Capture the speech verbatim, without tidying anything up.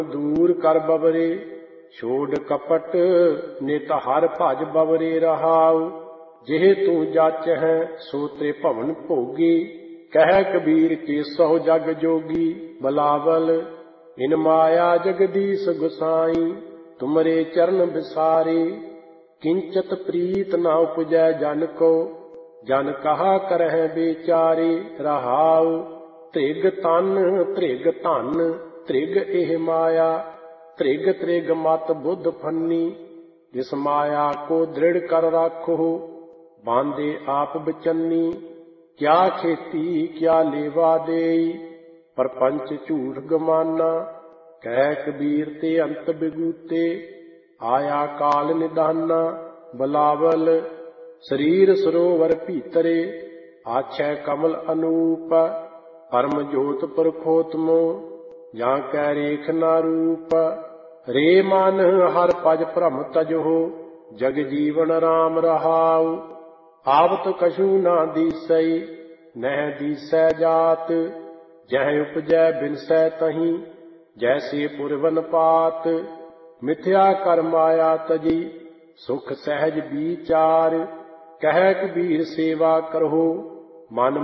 दूर कर बबरे, छोड़ कपट नित हर भज बबरे रहाउ। जेह तू जाच है सो त्रिभवन भोगी, कह कबीर के सौ जग जोगी। बलावल इन माया जगदीश गुसाई, तुमरे चरण बिसारे। किंचत प्रीत न उपजै जन को, जन कहा करह बेचारे। रहाउ त्रिग तन त्रिग धन, त्रिग एह माया। त्रिग त्रिग मत बुद्ध फन्नी, जिस माया को दृढ़ कर राखो। बांधे आप बचन्नी, क्या खेती क्या लेवा देई। परपंच झूठ गमाना, कह कबीर ते अंत बिगूते। आया काल निदाना। बलावल शरीर सरोवर भीतरे, आछै कमल अनूप। परम जोत परखोतमो, जां कै रेख ना रूप। रे मन हर पज भ्रम तजहो, जग जीवन राम रहाउ। आवत कछु ना दीसई, नह दीसै जात। जह उपजै बिनसै तहीं, जैसे पुरवन पात। मिथ्या कर माया तजी, सुख सहज बीचार। कह कबीर सेवा करहो, मन